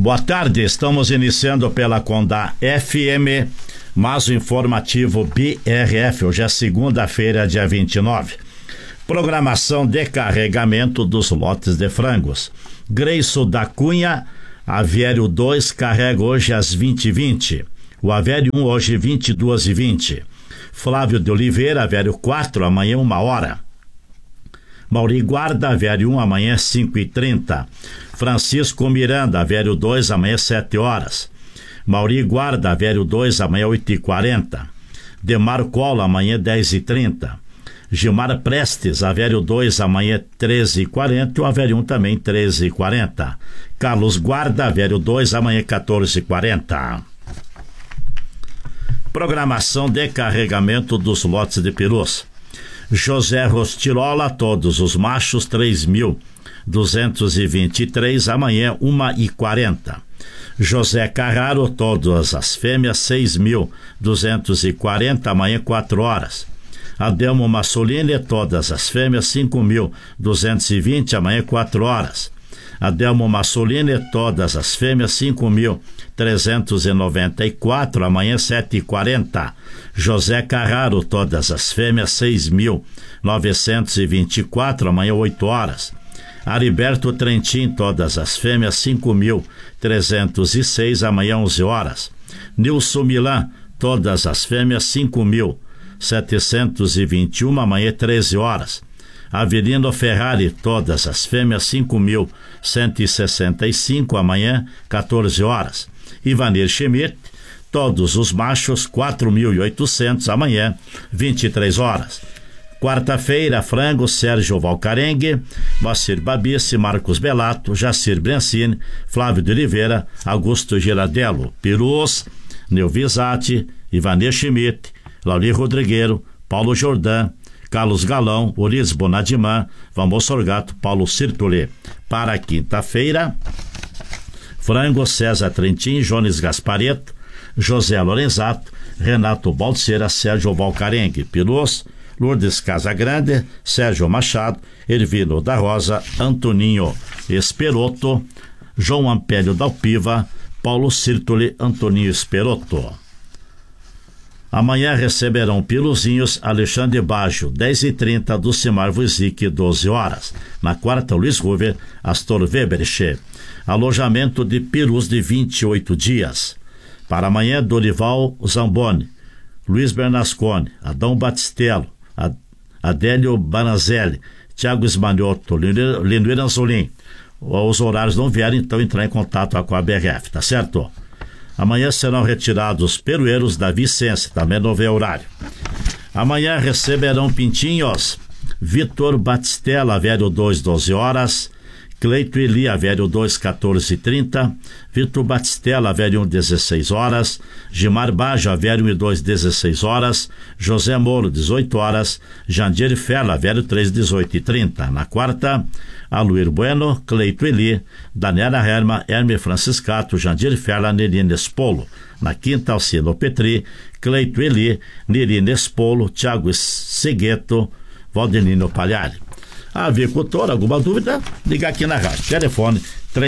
Boa tarde, estamos iniciando pela Condá FM, mais o informativo BRF. Hoje é segunda-feira, dia 29. Programação de carregamento dos lotes de frangos. Greiso da Cunha, Avério 2, carrega hoje às 20h20. O Avério 1 hoje 22h20. Flávio de Oliveira, Avério 4, amanhã 1h. Mauri Guarda, Avério 1, amanhã 5h30. Francisco Miranda, Avério 2, amanhã 7h. Mauri Guarda, Avério 2, amanhã 8h40. Demar Cola, amanhã 10h30. Gilmar Prestes, Avério 2, amanhã 13h40 e o Avério 1 também 13h40. Carlos Guarda, Avério 2, amanhã 14h40. Programação de carregamento dos lotes de perus. José Rostirola, todos os machos 3.223, amanhã 1h40. José Carraro, todas as fêmeas 6.240, amanhã 4h. Adelmo Massolini, todas as fêmeas 5.220, amanhã 4h. Adelmo Massolini, todas as fêmeas 5.394, amanhã 7h40. José Carraro, todas as fêmeas 6.924, amanhã 8h. Ariberto Trentin, todas as fêmeas 5.306, amanhã 11h. Nilson Milan, todas as fêmeas 5.721, amanhã 13h. Avelino Ferrari, todas as fêmeas 5.165, amanhã 14h. Ivanir Schmidt, todos os machos 4.800, amanhã 23h. Quarta-feira, frango, Sérgio Valcarengue, Moacir Babice, Marcos Belato, Jacir Brancini, Flávio de Oliveira, Augusto Girardello. Perus, Neuvisati, Ivanir Schmidt, Lauri Rodrigueiro, Paulo Jordan, Carlos Galão, Uriz Bonadimã, Vamos Sorgato, Paulo Cirtoli. Para quinta-feira, frango, César Trentin, Jones Gaspareto, José Lorenzato, Renato Balseira, Sérgio Valcarengue. Perus, Lourdes Casagrande, Sérgio Machado, Ervino da Rosa, Antoninho Esperotto, João Ampélio Dalpiva, Paulo Cirtoli, Antoninho Esperotto. Amanhã receberão piluzinhos Alexandre Baggio, 10h30, do Cimar Vuzic, 12h. Na quarta, Luiz Ruver, Astor Weberche. Alojamento de perus de 28 dias. Para amanhã, Dorival Zamboni, Luiz Bernasconi, Adão Batistello, Adélio Banazelli, Thiago Esmanioto, Lino Iranzolim. Os horários não vieram, então entrar em contato com a BRF, tá certo? Amanhã serão retirados perueiros da Vicência, também não vê horário. Amanhã receberão pintinhos Vitor Batistella, Avério 2, 12h. Cleito Eli, Avério 2, 14h30. Vitor Batistella, Avério 1, 16h. Gilmar Baggio, Avério 1 e 2, 16h. José Moro, 18h. Jandir Ferla, Avério 3, 18h30. Na quarta, Aluir Bueno, Cleito Eli, Daniela Herma, Herme Franciscato, Jandir Ferla, Nerine Espolo. Na quinta, Alcino Petri, Cleito Eli, Nerine Espolo, Thiago Segueto, Valdenino Palhari. Avicultor, alguma dúvida? Liga aqui na rádio. Telefone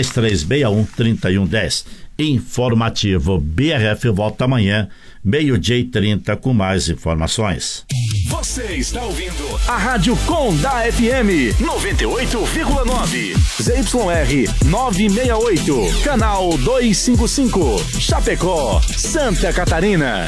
3361-3110. Informativo BRF volta amanhã, 12h30, com mais informações. Você está ouvindo a Rádio Condá FM 98,9. ZYR 968. Canal 255. Chapecó, Santa Catarina.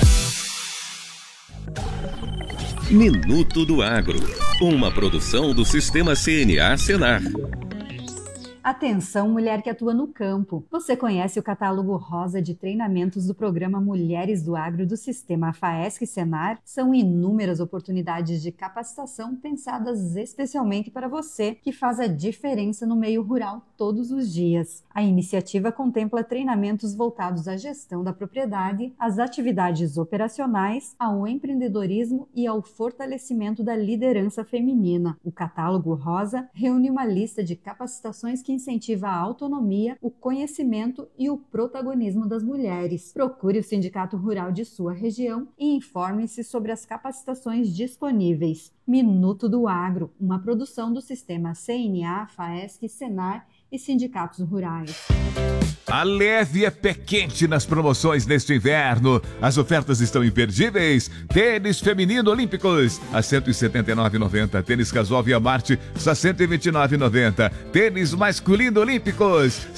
Minuto do Agro. Uma produção do Sistema CNA Senar. Atenção, mulher que atua no campo. Você conhece o catálogo rosa de treinamentos do programa Mulheres do Agro do Sistema FAESC Senar? São inúmeras oportunidades de capacitação pensadas especialmente para você, que faz a diferença no meio rural todos os dias. A iniciativa contempla treinamentos voltados à gestão da propriedade, às atividades operacionais, ao empreendedorismo e ao fortalecimento da liderança feminina. O catálogo rosa reúne uma lista de capacitações que incentiva a autonomia, o conhecimento e o protagonismo das mulheres. Procure o Sindicato Rural de sua região e informe-se sobre as capacitações disponíveis. Minuto do Agro, uma produção do Sistema CNA, FAESC, Senar e sindicatos rurais. A Leve é pé quente nas promoções neste inverno. As ofertas estão imperdíveis. Tênis feminino olímpicos a R$ 179,90. Tênis casual Via Marte só R$ 129,90. Tênis masculino olímpicos R$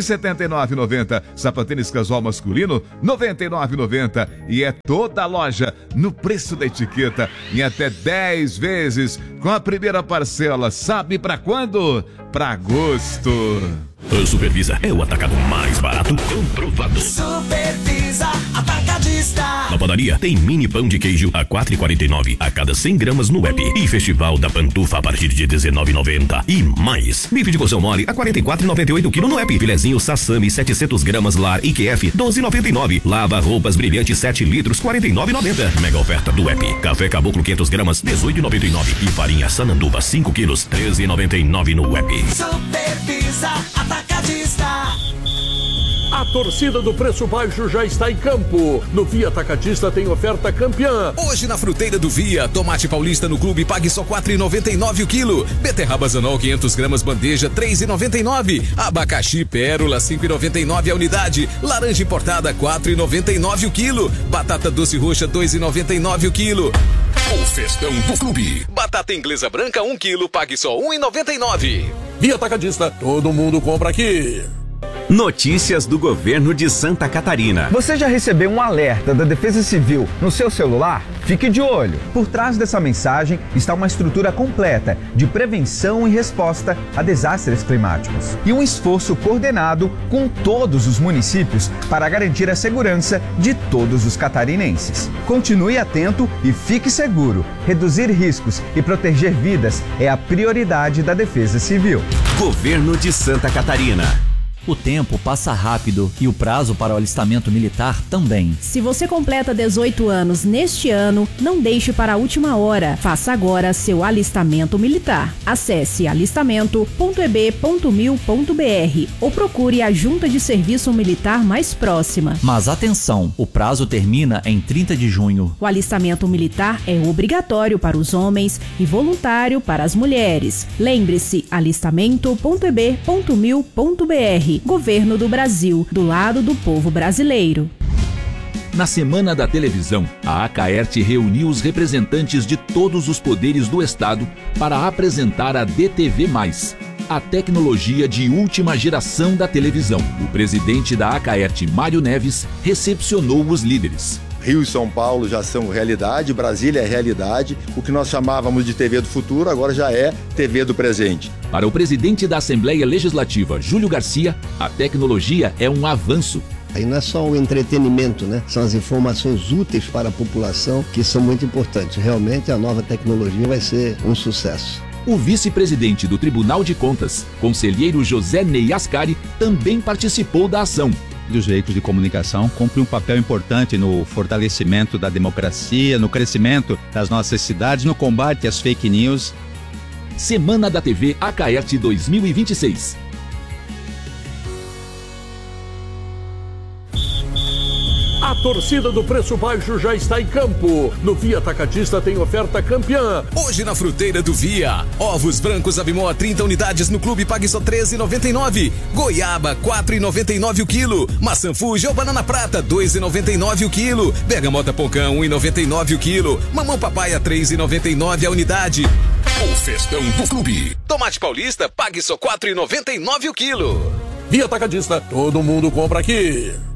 179,90. Sapatênis casual masculino R$ 99,90. E é toda a loja no preço da etiqueta em até 10 vezes com a primeira parcela. Sabe pra quando? Pra agosto. A Supervisa é o atacado mais barato comprovado. Supervisa Atacadista. Na padaria tem mini pão de queijo a R$ 4,49 a cada 100 gramas no app. E Festival da Pantufa a partir de R$ 19,90. E mais. Bife de porção mole a R$ 44,98 kg no app. Filezinho Sassami 700 gramas Lar IQF 12,99. Lava roupas brilhantes 7 litros R$ 49,90. Mega oferta do app. Café Caboclo 500 gramas R$ 18,99. E farinha Sananduva 5 quilos R$ 13,99 no app. Supervisa Atacadista. A torcida do Preço Baixo já está em campo. No Via Atacadista tem oferta campeã. Hoje na fruteira do Via, tomate paulista no clube pague só R$ 4,99 o quilo. Beterraba Zanol 500 gramas bandeja R$ 3,99. Abacaxi Pérola R$ 5,99 a unidade. Laranja importada R$ 4,99 o quilo. Batata doce roxa R$ 2,99 o quilo. O festão do clube. Batata inglesa branca 1 quilo, pague só R$ 1,99. Via Atacadista, todo mundo compra aqui. Notícias do governo de Santa Catarina. Você já recebeu um alerta da Defesa Civil no seu celular? Fique de olho. Por trás dessa mensagem está uma estrutura completa de prevenção e resposta a desastres climáticos e um esforço coordenado com todos os municípios para garantir a segurança de todos os catarinenses. Continue atento e fique seguro. Reduzir riscos e proteger vidas é a prioridade da Defesa Civil. Governo de Santa Catarina. O tempo passa rápido e o prazo para o alistamento militar também. Se você completa 18 anos neste ano, não deixe para a última hora. Faça agora seu alistamento militar. Acesse alistamento.eb.mil.br ou procure a Junta de Serviço Militar mais próxima. Mas atenção, o prazo termina em 30 de junho. O alistamento militar é obrigatório para os homens e voluntário para as mulheres. Lembre-se, alistamento.eb.mil.br. Governo do Brasil, do lado do povo brasileiro. Na Semana da Televisão, a Acaerte reuniu os representantes de todos os poderes do Estado para apresentar a DTV+, a tecnologia de última geração da televisão. O presidente da Acaerte, Mário Neves, recepcionou os líderes. Rio e São Paulo já são realidade, Brasília é realidade. O que nós chamávamos de TV do futuro agora já é TV do presente. Para o presidente da Assembleia Legislativa, Júlio Garcia, a tecnologia é um avanço. Aí não é só o entretenimento, né? São as informações úteis para a população que são muito importantes. Realmente a nova tecnologia vai ser um sucesso. O vice-presidente do Tribunal de Contas, conselheiro José Ney Ascari, também participou da ação. Os veículos de comunicação cumprem um papel importante no fortalecimento da democracia, no crescimento das nossas cidades, no combate às fake news. Semana da TV Acaerte 2026. A torcida do Preço Baixo já está em campo. No Via Atacadista tem oferta campeã. Hoje na fruteira do Via, ovos brancos Avimó 30 unidades no clube pague só R$ 13,99. Goiaba R$ 4,99 o quilo. Maçã Fuji ou banana prata R$ 2,99 o quilo. Bergamota Pocão R$ 1,99 o quilo. Mamão papaya R$ 3,99 a unidade. O festão do clube. Tomate paulista pague só R$ 4,99 o quilo. Via Atacadista, todo mundo compra aqui.